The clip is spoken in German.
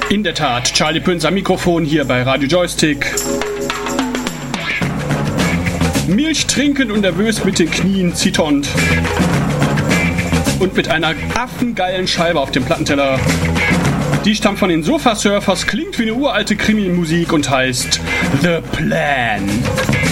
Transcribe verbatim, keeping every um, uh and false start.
In der Tat, Charlie Pünz am Mikrofon hier bei Radio Joystick. Milch trinkend und nervös mit den Knien zitternd. Und mit einer affengeilen Scheibe auf dem Plattenteller. Die stammt von den Sofa Surfers, klingt wie eine uralte Krimi-Musik und heißt The Plan.